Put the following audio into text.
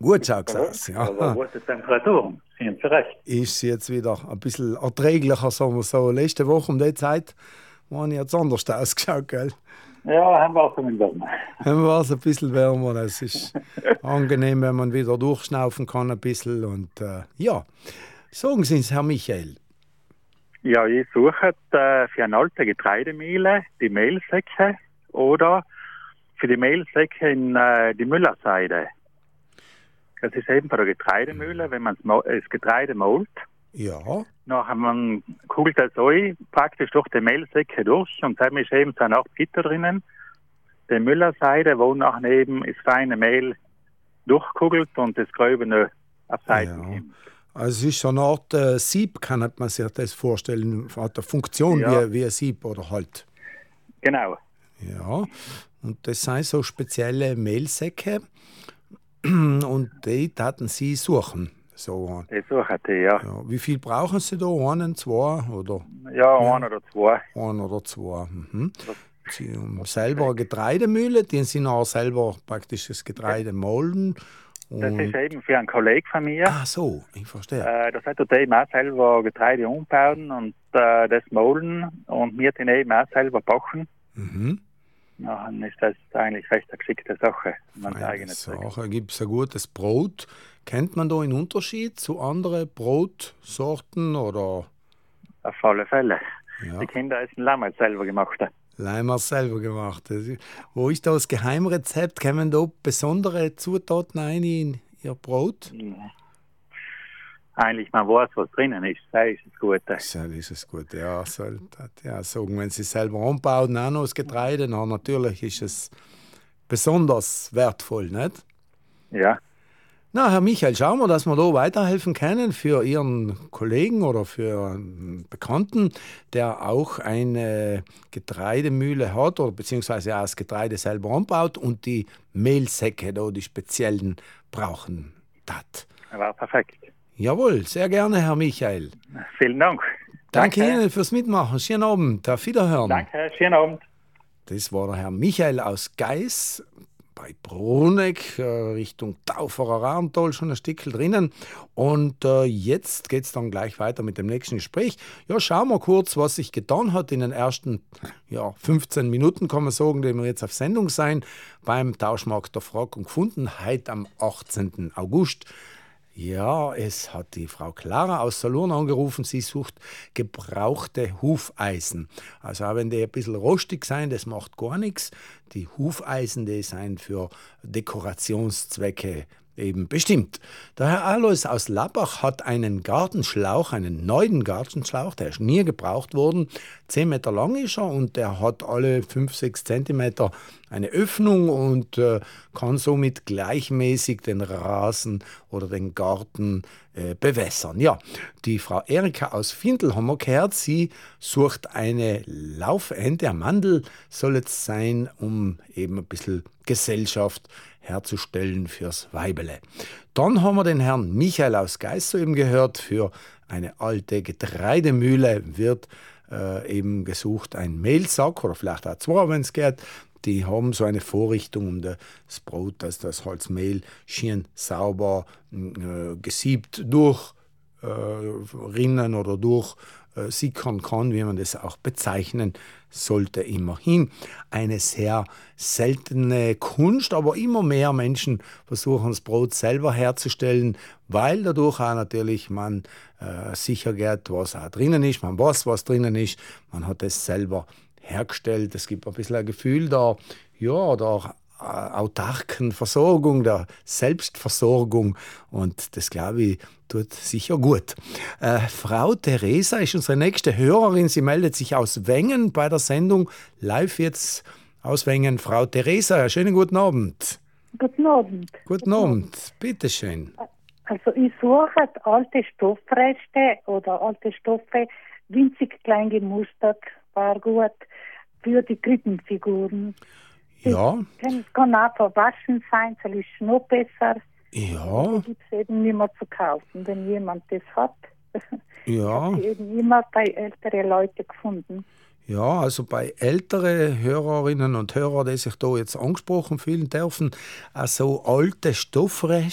Gut schaut's aus. Aber Ja. gute Temperaturen, sind Sie recht. Ist jetzt wieder ein bisschen erträglicher, sagen wir so. Letzte Woche um die Zeit waren jetzt anders ausgeschaut, gell? Ja, haben wir auch schon Wärme. Dann war es ein bisschen wärmer. Das ist angenehm, wenn man wieder durchschnaufen kann ein bisschen. Und ja, sagen Sie es, Herr Michael. Ja, ich suche für eine alte Getreidemühle die Mehlsäcke oder für die Mehlsäcke in die Müllerseide. Das ist eben bei der Getreidemühle, wenn man das Getreide mahlt. Ja. Nachher man kugelt das ein, praktisch durch die Mehlsäcke durch und dann ist eben so eine Art Gitter drinnen. Die Müllerseide, wo nachher eben das feine Mehl durchkugelt und das Gröbe noch auf Seiten kommt. Also es ist so eine Art Sieb, kann man sich das vorstellen, hat eine Funktion wie ein Sieb oder halt. Genau. Ja, und das sind so spezielle Mehlsäcke und die taten Sie suchen. So. Die suchen die, ja. Wie viel brauchen Sie da? Einen, zwei? Oder? Ja, ein oder zwei. Ein oder zwei. Mhm. Sie haben selber eine Getreidemühle, die Sie nachher selber praktisch das Getreide mahlen. Das ist eben für einen Kollegen von mir. Ah, so, ich verstehe. Das hat er eben auch selber Getreide umbauen und das mahlen und wir den eben auch selber backen. Mhm. Dann ist das eigentlich recht eine geschickte Sache. Sache. Gibt es ein gutes Brot? Kennt man da einen Unterschied zu anderen Brotsorten? Oder? Auf alle Fälle. Ja. Die Kinder essen Lammerl selber gemacht. Leimer selber gemacht. Wo ist da das Geheimrezept? Kommen da besondere Zutaten rein in Ihr Brot? Eigentlich, man weiß, was drinnen ist. Das ist das Gute. Das ist das Gute, ja. Sagen, wenn Sie selber anbauen, auch noch das Getreide, dann natürlich ist es besonders wertvoll, nicht? Ja. Na, Herr Michael, schauen wir, dass wir da weiterhelfen können für Ihren Kollegen oder für einen Bekannten, der auch eine Getreidemühle hat oder beziehungsweise auch das Getreide selber anbaut und die Mehlsäcke, da die speziellen, brauchen. Das war perfekt. Jawohl, sehr gerne, Herr Michael. Vielen Dank. Danke Ihnen fürs Mitmachen. Schönen Abend. Auf Wiederhören. Danke, schönen Abend. Das war der Herr Michael aus Geis. Bei Bruneck, Richtung Tauferer Rahntal, schon ein Stückchen drinnen. Und jetzt geht es dann gleich weiter mit dem nächsten Gespräch. Ja, schauen wir kurz, was sich getan hat in den ersten 15 Minuten, kann man sagen, die wir jetzt auf Sendung sein, beim Tauschmarkt der Frag und Gefunden, heute am 18. August. Ja, es hat die Frau Clara aus Salurn angerufen, sie sucht gebrauchte Hufeisen. Also auch wenn die ein bisschen rostig sind, das macht gar nichts. Die Hufeisen, die sind für Dekorationszwecke eben bestimmt. Der Herr Alois aus Lappach hat einen Gartenschlauch, einen neuen Gartenschlauch, der ist nie gebraucht worden. 10 Meter lang ist er und der hat alle 5-6 Zentimeter eine Öffnung und kann somit gleichmäßig den Rasen oder den Garten bewässern. Ja, die Frau Erika aus Findel haben wir gehört, sie sucht eine Laufente, ein Mandel soll es sein, um eben ein bisschen Gesellschaft herzustellen fürs Weibele. Dann haben wir den Herrn Michael aus Geis soeben gehört. Für eine alte Getreidemühle wird eben gesucht ein Mehlsack oder vielleicht auch zwei, wenn es geht. Die haben so eine Vorrichtung, um das Brot, dass das Holzmehl schön sauber gesiebt durchrinnen oder durchsickern kann, wie man das auch bezeichnen sollte. Immerhin eine sehr seltene Kunst, aber immer mehr Menschen versuchen, das Brot selber herzustellen, weil dadurch auch natürlich man sicher geht, was auch drinnen ist, man weiß, was drinnen ist, man hat es selber hergestellt. Es gibt ein bisschen ein Gefühl der autarken Versorgung, der Selbstversorgung und das, glaube ich, tut sicher gut. Frau Theresa ist unsere nächste Hörerin. Sie meldet sich aus Wengen bei der Sendung live jetzt aus Wengen. Frau Theresa, schönen guten Abend. Guten Abend. Guten Abend, bitteschön. Also ich suche alte Stoffreste oder alte Stoffe, winzig klein gemustert, war gut, für die Krippenfiguren. Ja. Das kann auch verwaschen sein, soll ist noch besser. Ja. Das gibt es eben nicht mehr zu kaufen, wenn jemand das hat. Ja. Ich habe eben immer bei älteren Leuten gefunden. Ja, also bei älteren Hörerinnen und Hörern, die sich da jetzt angesprochen fühlen dürfen, also alte Stoffreste